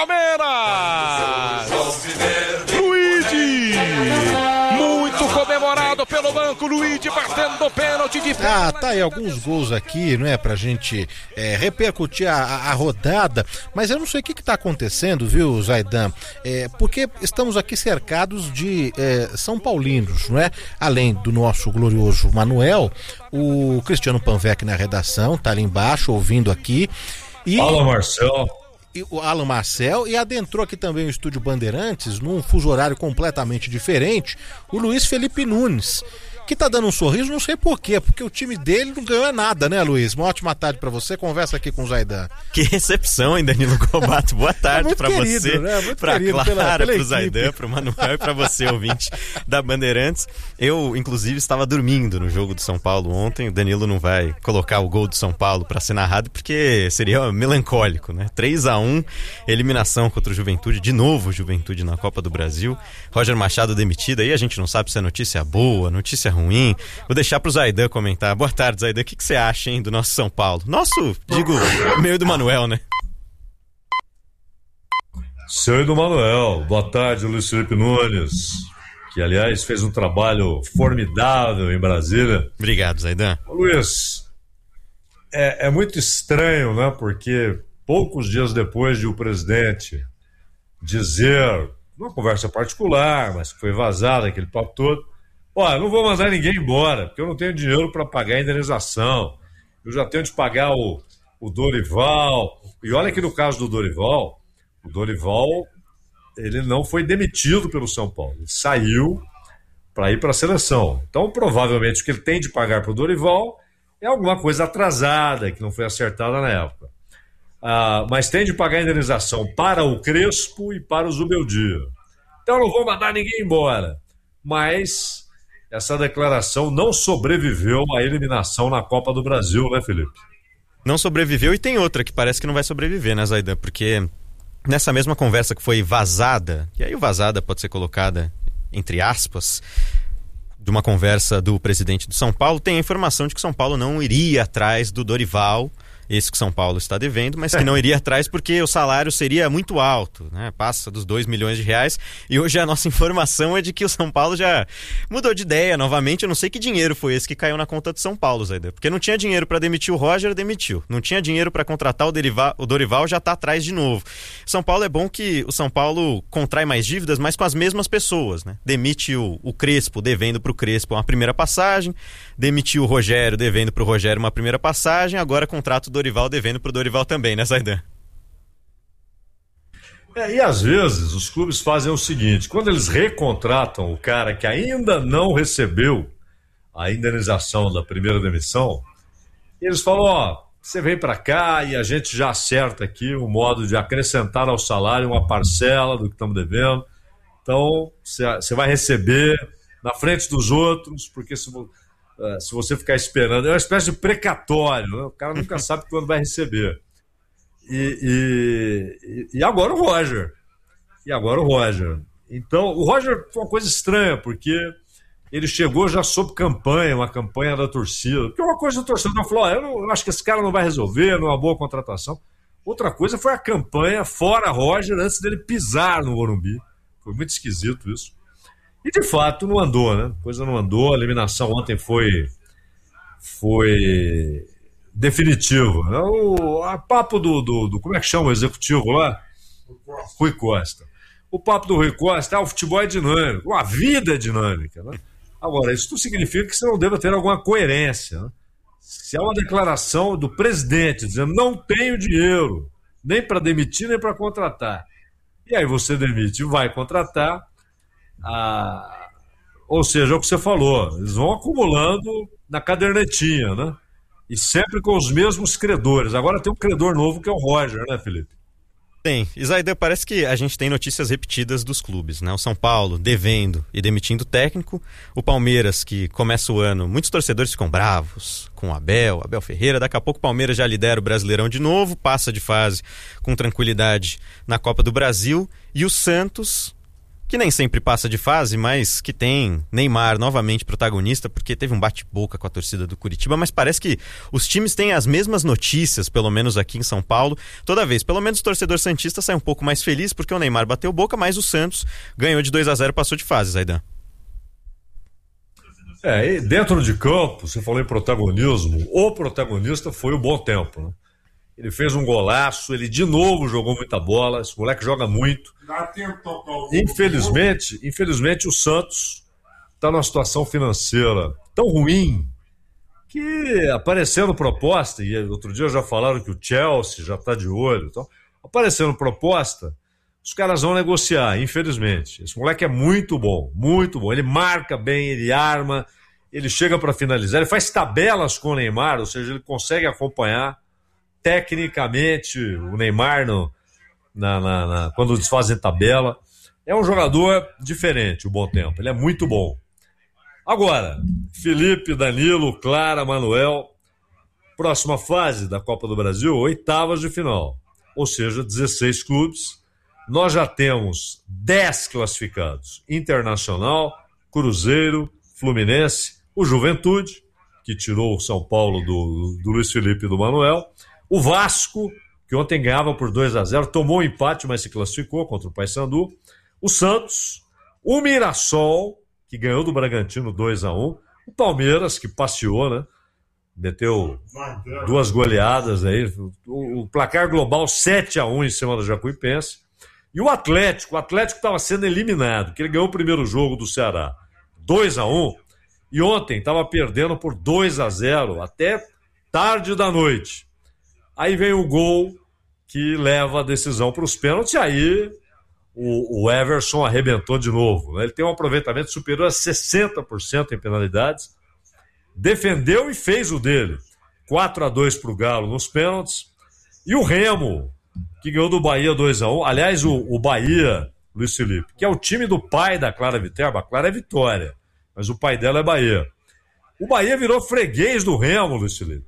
Palmeiras! Luigi! Muito comemorado pelo banco, Luigi batendo pênalti de pênalti. Tá aí alguns gols aqui, não é, pra gente repercutir a rodada, mas eu não sei o que tá acontecendo, viu, Zaidan? Porque estamos aqui cercados de São Paulinos, não é? Além do nosso glorioso Manuel, o Cristiano Panvec na redação, tá ali embaixo, ouvindo aqui. E Fala, Marcel. O Alan Marcel, e adentrou aqui também o Estúdio Bandeirantes, num fuso horário completamente diferente, o Luiz Felipe Nunes, que tá dando um sorriso, não sei por quê, porque o time dele não ganhou nada, né, Luiz? Uma ótima tarde pra você, conversa aqui com o Zaidan. Que recepção, hein, Danilo Gobato? Boa tarde pra querido, você, né? Muito pra querido Clara, pela pro Zaidan, pro Manuel e pra você, ouvinte da Bandeirantes. Eu, inclusive, estava dormindo no jogo do São Paulo ontem. O Danilo não vai colocar o gol do São Paulo pra ser narrado, porque seria melancólico, né? 3-1, eliminação contra o Juventude, de novo Juventude na Copa do Brasil. Roger Machado demitido, aí a gente não sabe se é notícia boa, notícia ruim. Vou deixar pro Zaidan comentar. Boa tarde, Zaidan. O que você acha, hein, do nosso São Paulo? Nosso, digo, meio do Manuel, né? Seu e do Manuel. Boa tarde, Luiz Felipe Nunes, que, aliás, fez um trabalho formidável em Brasília. Obrigado, Zaidan. Luiz, é muito estranho, né? Porque poucos dias depois de o presidente dizer, numa conversa particular, mas que foi vazada aquele papo todo, eu não vou mandar ninguém embora, porque eu não tenho dinheiro para pagar a indenização. Eu já tenho de pagar o Dorival. E olha que no caso do Dorival, o Dorival, ele não foi demitido pelo São Paulo. Ele saiu para ir para a seleção. Então, provavelmente, o que ele tem de pagar para o Dorival é alguma coisa atrasada, que não foi acertada na época. Mas tem de pagar a indenização para o Crespo e para o Zubeldia. Então, eu não vou mandar ninguém embora. Mas essa declaração não sobreviveu à eliminação na Copa do Brasil, né, Felipe? Não sobreviveu, e tem outra que parece que não vai sobreviver, né, Zaidan? Porque nessa mesma conversa que foi vazada, e aí o vazada pode ser colocada entre aspas, de uma conversa do presidente do São Paulo, tem a informação de que São Paulo não iria atrás do Dorival, esse que São Paulo está devendo, mas que não iria atrás porque o salário seria muito alto, né? Passa dos 2 milhões de reais, e hoje a nossa informação é de que o São Paulo já mudou de ideia novamente. Eu não sei que dinheiro foi esse que caiu na conta do São Paulo, Zé, porque não tinha dinheiro para demitir o Roger, demitiu. Não tinha dinheiro para contratar o Dorival, já está atrás de novo. São Paulo é bom que o São Paulo contrai mais dívidas, mas com as mesmas pessoas, né? Demite o Crespo, devendo para o Crespo uma primeira passagem, demitiu o Rogério, devendo para o Rogério uma primeira passagem, agora contrata o Dorival, devendo para o Dorival também, né, Zaidan? E às vezes os clubes fazem o seguinte: quando eles recontratam o cara que ainda não recebeu a indenização da primeira demissão, eles falam: você vem para cá e a gente já acerta aqui o modo de acrescentar ao salário uma parcela do que estamos devendo. Então você vai receber na frente dos outros, porque se você ficar esperando, é uma espécie de precatório, né? O cara nunca sabe quando vai receber. E agora o Roger. Então, o Roger foi uma coisa estranha, porque ele chegou já sob campanha, uma campanha da torcida. Porque uma coisa do torcedor falou: eu acho que esse cara não vai resolver, não é uma boa contratação. Outra coisa foi a campanha fora Roger antes dele pisar no Morumbi. Foi muito esquisito isso. E de fato não andou, né? A coisa não andou, a eliminação ontem foi definitiva, né? O papo do como é que chama o executivo lá? Rui Costa. O papo do Rui Costa: o futebol é dinâmico, a vida é dinâmica, né? Agora, isso não significa que você não deva ter alguma coerência, né? Se há uma declaração do presidente dizendo: não tenho dinheiro, nem para demitir, nem para contratar, e aí você demite e vai contratar, ou seja, é o que você falou, eles vão acumulando na cadernetinha, né? E sempre com os mesmos credores. Agora tem um credor novo que é o Roger, né, Felipe? Tem. E Zaidan, parece que a gente tem notícias repetidas dos clubes, né? O São Paulo devendo e demitindo o técnico, o Palmeiras, que começa o ano, muitos torcedores ficam bravos com o Abel Ferreira, daqui a pouco o Palmeiras já lidera o Brasileirão de novo, passa de fase com tranquilidade na Copa do Brasil, e o Santos, que nem sempre passa de fase, mas que tem Neymar novamente protagonista, porque teve um bate-boca com a torcida do Curitiba, mas parece que os times têm as mesmas notícias, pelo menos aqui em São Paulo, toda vez. Pelo menos o torcedor santista sai um pouco mais feliz, porque o Neymar bateu boca, mas o Santos ganhou de 2-0 e passou de fase, Zaidan. E dentro de campo, você falou em protagonismo, o protagonista foi o Bom Tempo, né? Ele fez um golaço, ele de novo jogou muita bola, esse moleque joga muito. Infelizmente o Santos está numa situação financeira tão ruim que aparecendo proposta, e outro dia já falaram que o Chelsea já está de olho, então, aparecendo proposta, os caras vão negociar, infelizmente. Esse moleque é muito bom, ele marca bem, ele arma, ele chega para finalizar, ele faz tabelas com o Neymar, ou seja, ele consegue acompanhar tecnicamente o Neymar quando eles fazem tabela. É um jogador diferente, o Bom Tempo, ele é muito bom. Agora, Felipe, Danilo, Clara, Manuel, próxima fase da Copa do Brasil, 8ª de final, ou seja, 16 clubes. Nós já temos 10 classificados: Internacional, Cruzeiro, Fluminense, o Juventude, que tirou o São Paulo do Luiz Felipe e do Manuel, o Vasco, que ontem ganhava por 2-0, tomou um empate, mas se classificou contra o Paysandu, o Santos, o Mirassol, que ganhou do Bragantino 2-1, o Palmeiras, que passeou, né? Meteu 2 goleadas aí, o placar global 7-1 em cima do Jacuipense. E o Atlético estava sendo eliminado, que ele ganhou o primeiro jogo do Ceará 2-1, e ontem estava perdendo por 2-0 até tarde da noite. Aí vem o gol que leva a decisão para os pênaltis, e aí o Everson arrebentou de novo, né? Ele tem um aproveitamento superior a 60% em penalidades, defendeu e fez o dele. 4-2 para o Galo nos pênaltis. E o Remo, que ganhou do Bahia 2-1. Aliás, o Bahia, Luiz Felipe, que é o time do pai da Clara Viterbo. A Clara é Vitória, mas o pai dela é Bahia. O Bahia virou freguês do Remo, Luiz Felipe.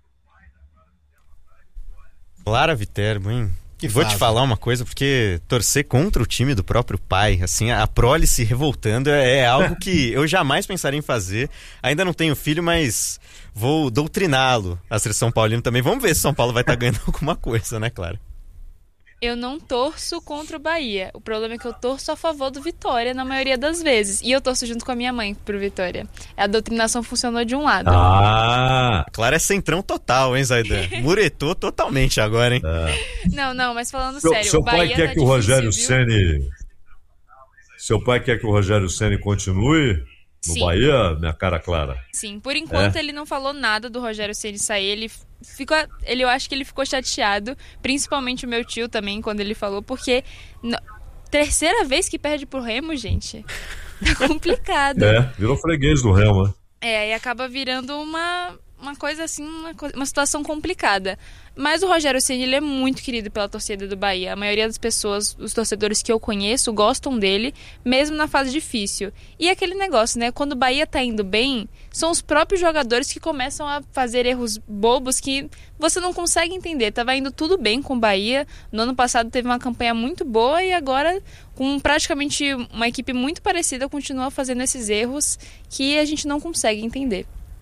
Clara Viterbo, hein? E vou te falar uma coisa, porque torcer contra o time do próprio pai, assim, a prole se revoltando é algo que eu jamais pensaria em fazer. Ainda não tenho filho, mas vou doutriná-lo a ser São Paulino também. Vamos ver se São Paulo vai estar ganhando alguma coisa, né, Clara? Eu não torço contra o Bahia. O problema é que eu torço a favor do Vitória na maioria das vezes. E eu torço junto com a minha mãe pro Vitória. A doutrinação funcionou de um lado. Ah! Clara é centrão total, hein, Zaidan? Muretou totalmente agora, hein? Não, mas falando sério, seu o Bahia pai quer tá que o Rogério difícil, Ceni... Seu pai quer que o Rogério Ceni continue no Sim. Bahia, minha cara Clara? Sim, por enquanto ele não falou nada do Rogério Ceni sair. Eu acho que ele ficou chateado, principalmente o meu tio também, quando ele falou, porque terceira vez que perde pro Remo, gente. Tá complicado. Virou freguês do Remo, né? E acaba virando uma coisa assim, uma situação complicada. Mas o Rogério Ceni, ele é muito querido pela torcida do Bahia. A maioria das pessoas, os torcedores que eu conheço, gostam dele, mesmo na fase difícil. E aquele negócio, né? Quando o Bahia tá indo bem, são os próprios jogadores que começam a fazer erros bobos que você não consegue entender. Tava indo tudo bem com o Bahia. No ano passado teve uma campanha muito boa e agora, com praticamente uma equipe muito parecida, continua fazendo esses erros que a gente não consegue entender.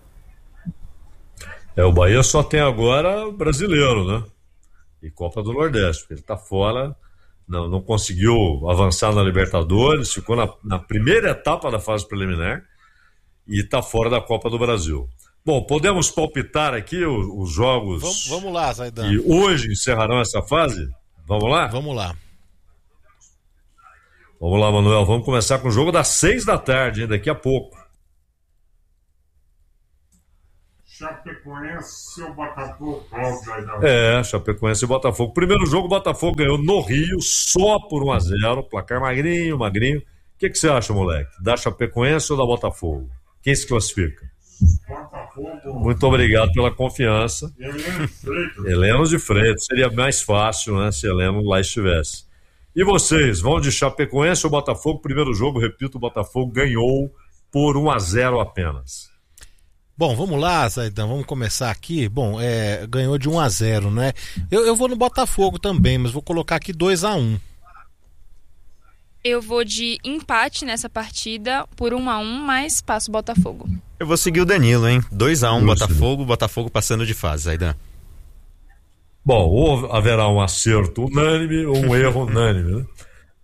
O Bahia só tem agora brasileiro, né? E Copa do Nordeste, porque ele tá fora, não conseguiu avançar na Libertadores, ficou na primeira etapa da fase preliminar e tá fora da Copa do Brasil. Bom, podemos palpitar aqui os jogos Vamos lá, Zaidan. que hoje encerrarão essa fase? Vamos lá? Vamos lá. Vamos lá, Manuel. Vamos começar com o jogo das 6 da tarde, hein? Daqui a pouco. Chapecoense ou Botafogo? Chapecoense e Botafogo. Primeiro jogo, o Botafogo ganhou no Rio, só por 1-0. Placar magrinho. O que você acha, moleque? Da Chapecoense ou da Botafogo? Quem se classifica? Botafogo. Muito obrigado pela confiança. Heleno de Freitas. Seria mais fácil, né, se Heleno lá estivesse. E vocês, vão de Chapecoense ou Botafogo? Primeiro jogo, repito, o Botafogo ganhou por 1-0 apenas. Bom, vamos lá, Zaidan, vamos começar aqui. Bom, ganhou de 1-0, né? Eu vou no Botafogo também, mas vou colocar aqui 2-1. Eu vou de empate nessa partida por 1-1, mas passo o Botafogo. Eu vou seguir o Danilo, hein? 2-1 Justo. Botafogo passando de fase, Aidan. Bom, ou haverá um acerto unânime ou um erro unânime, né?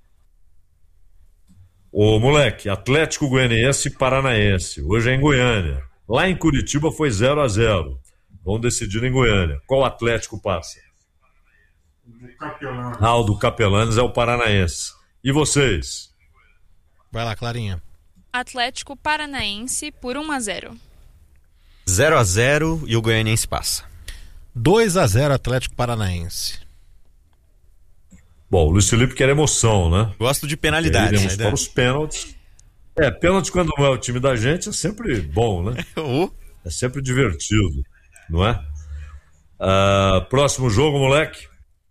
Ô, moleque, Atlético Goianiense e Paranaense. Hoje é em Goiânia. Lá em Curitiba foi 0-0. Vão decidir em Goiânia. Qual Atlético passa? Do Capelão. Ah, o do Capelanes é o Paranaense. E vocês? Vai lá, Clarinha. Atlético Paranaense por 1-0. 0-0 e o Goianiense passa. 2-0 Atlético Paranaense. Bom, o Luiz Felipe quer emoção, né? Gosto de penalidades, Iremos para os pênaltis. Pênalti quando não é o time da gente é sempre bom, né? É sempre divertido, não é? Próximo jogo, moleque.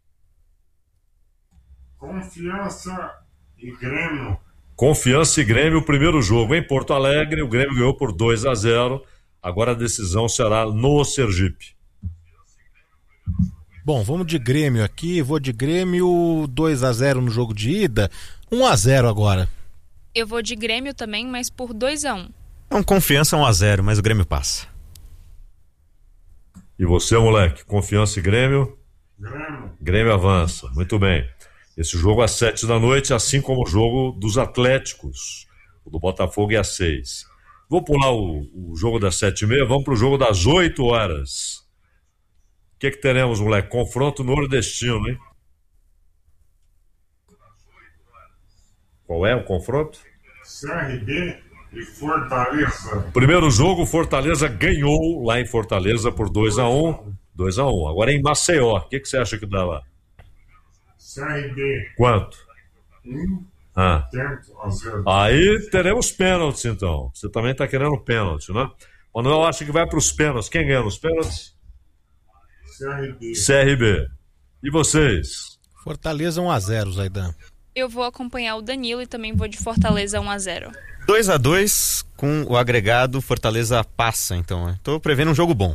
Confiança e Grêmio. Confiança e Grêmio, o primeiro jogo em Porto Alegre. O Grêmio ganhou por 2-0. Agora a decisão será no Sergipe. Bom, vamos de Grêmio aqui. Vou de Grêmio, 2-0 no jogo de ida. 1-0 agora. Eu vou de Grêmio também, mas por 2-1. Então, confiança 1-0, mas o Grêmio passa. E você, moleque? Confiança e Grêmio? Grêmio. Grêmio avança. Muito bem. Esse jogo às 7h, assim como o jogo dos Atléticos. O do Botafogo é às 6. Vou pular o jogo das 7h30. Vamos para o jogo das 8h. O que teremos, moleque? Confronto nordestino, hein? Qual é o confronto? CRB e Fortaleza. Primeiro jogo, Fortaleza ganhou lá em Fortaleza por 2-1. 2-1. Agora é em Maceió. O que você acha que dá lá? CRB. Quanto? 1-0. Aí teremos pênaltis, então. Você também está querendo pênalti, né? Manuel acha que vai para os pênaltis. Quem ganha nos pênaltis? CRB. E vocês? Fortaleza 1-0, Zaidan. Eu vou acompanhar o Danilo e também vou de Fortaleza 1-0. 2-2 com o agregado, Fortaleza passa, então. Estou prevendo um jogo bom.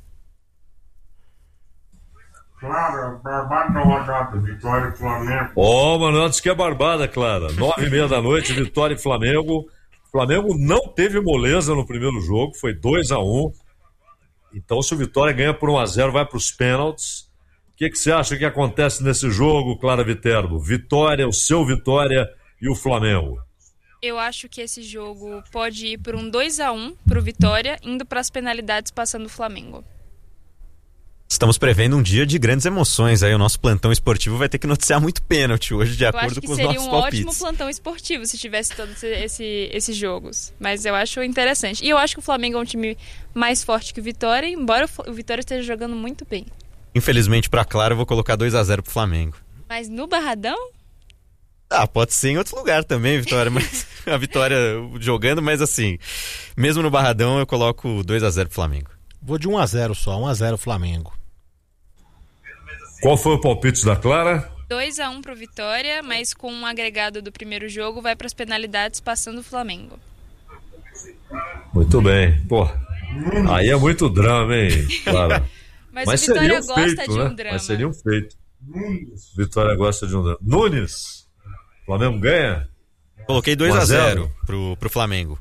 Claro, barbada da rodada. Vitória e Flamengo. Manuel disse que é barbada, Clara. 9h30, Vitória e Flamengo. O Flamengo não teve moleza no primeiro jogo, foi 2-1. Então, se o Vitória ganha por 1-0, vai para os pênaltis. O que você acha que acontece nesse jogo, Clara Viterbo? Vitória, o seu Vitória e o Flamengo. Eu acho que esse jogo pode ir por um 2-1 pro Vitória, indo para as penalidades, passando o Flamengo. Estamos prevendo um dia de grandes emoções. Aí o nosso plantão esportivo vai ter que noticiar muito pênalti hoje, de acordo com os nossos palpites. Eu acho que seria um ótimo plantão esportivo se tivesse todos esses jogos. Mas eu acho interessante. E eu acho que o Flamengo é um time mais forte que o Vitória, embora o Vitória esteja jogando muito bem. Infelizmente, para Clara, eu vou colocar 2-0 pro Flamengo. Mas no Barradão? Pode ser em outro lugar também, Vitória. Mas a Vitória jogando, mas assim, mesmo no Barradão, eu coloco 2-0 pro Flamengo. Vou de 1-0 só, 1-0 Flamengo. Qual foi o palpite da Clara? 2-1 pro Vitória, mas com um agregado do primeiro jogo, vai para as penalidades, passando o Flamengo. Muito bem. Pô, aí é muito drama, hein, Clara? Mas o Vitória gosta feito, de um né? drama. Mas seria um feito. Vitória gosta de um drama. Nunes, Flamengo ganha? Coloquei 2-0 pro Flamengo.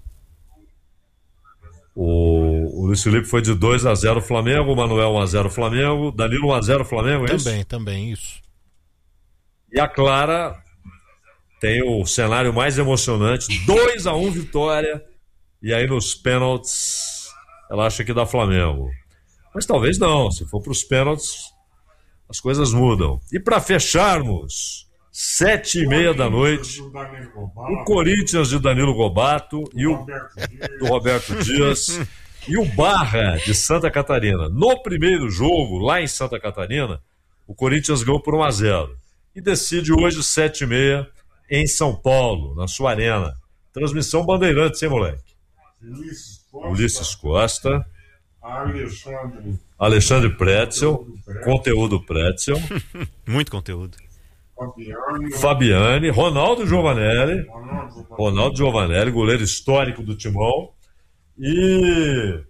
O Luiz Felipe foi de 2-0 Flamengo, o Manuel 1-0 Flamengo, Danilo 1-0 Flamengo, é isso? Também, isso. E a Clara tem o cenário mais emocionante, 2-1 Vitória, e aí nos pênaltis ela acha que dá Flamengo. Mas talvez não, se for para os pênaltis as coisas mudam. E para fecharmos, 7h30, o Corinthians de Danilo Gobato e o do Roberto Dias e o Barra de Santa Catarina. No primeiro jogo, lá em Santa Catarina, o Corinthians ganhou por 1-0 e decide hoje 7h30 em São Paulo, na sua arena. Transmissão Bandeirantes, hein, moleque? Ulisses Costa, Alexandre Pretzel, conteúdo Pretzel, muito conteúdo. Fabiane, Ronaldo Giovanelli, goleiro histórico do Timão, e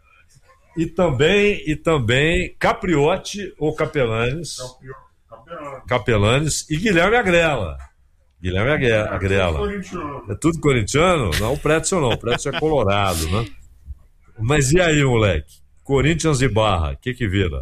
também Capriotti ou Capelanes e Guilherme Agrela, Guilherme Agrela. É tudo corintiano? Não, o Pretzel não. O Pretzel é colorado, né? Mas e aí, moleque? Corinthians e Barra, o que vira?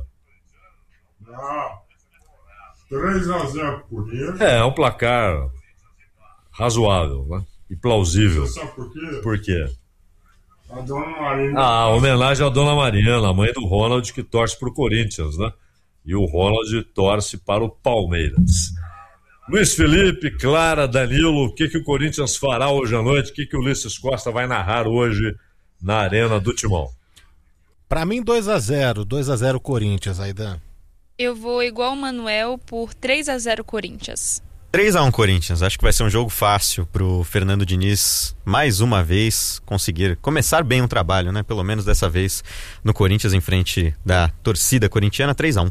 3-0 Corinthians. É um placar razoável, né? E plausível. Você sabe por quê? Por quê? A Dona Marina. Homenagem à Dona Mariana, a mãe do Ronald, que torce pro Corinthians, né? E o Ronald torce para o Palmeiras. Luiz Felipe, Clara, Danilo, o que o Corinthians fará hoje à noite? O que o Ulisses Costa vai narrar hoje na Arena do Timão? Pra mim, 2-0 Corinthians, Aidan. Eu vou igual o Manuel por 3-0 Corinthians. 3-1 Corinthians. Acho que vai ser um jogo fácil pro Fernando Diniz, mais uma vez, conseguir começar bem o trabalho, né? Pelo menos dessa vez no Corinthians, em frente da torcida corintiana. 3-1.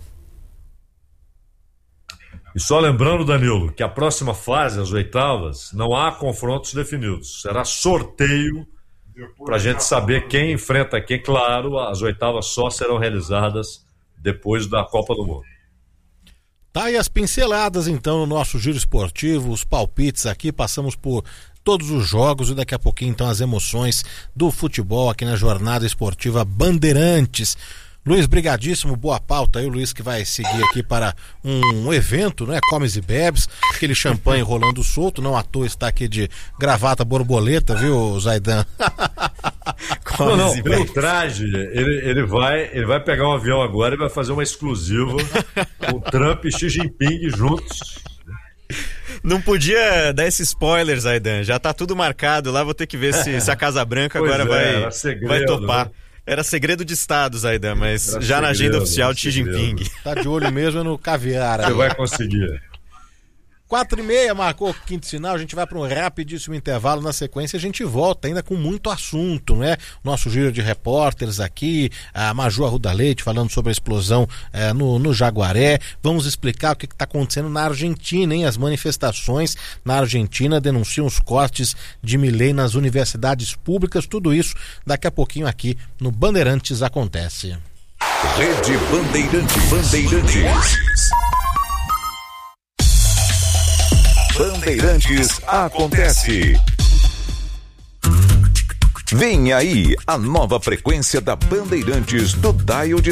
E só lembrando, Danilo, que a próxima fase, as oitavas, não há confrontos definidos. Será sorteio para a gente saber quem enfrenta quem. Claro, as oitavas só serão realizadas depois da Copa do Mundo. Tá aí as pinceladas, então, no nosso giro esportivo, os palpites aqui, passamos por todos os jogos e daqui a pouquinho, então, as emoções do futebol aqui na Jornada Esportiva Bandeirantes. Luiz, brigadíssimo, boa pauta aí, o Luiz que vai seguir aqui para um evento, né, Comes e Bebes, aquele champanhe rolando solto, não à toa está aqui de gravata borboleta, viu, Zaidan? Não, pelo traje, ele vai pegar um avião agora e vai fazer uma exclusiva com Trump e Xi Jinping juntos. Não podia dar esse spoiler, Zaidan, já tá tudo marcado lá, vou ter que ver se a Casa Branca agora vai topar. Né? Era segredo de Estado, Zaidan, mas já segredo, na agenda oficial de Xi Jinping. Tá de olho mesmo no caviar. Você vai conseguir. 4h30, marcou o quinto sinal, a gente vai para um rapidíssimo intervalo, na sequência a gente volta ainda com muito assunto, né? Nosso giro de repórteres aqui, a Maju Arruda Leite falando sobre a explosão no Jaguaré, vamos explicar o que está acontecendo na Argentina, hein? As manifestações na Argentina denunciam os cortes de Milei nas universidades públicas, tudo isso daqui a pouquinho aqui no Bandeirantes Acontece. Rede Bandeirantes. Bandeirantes Acontece. Vem aí a nova frequência da Bandeirantes do Dial de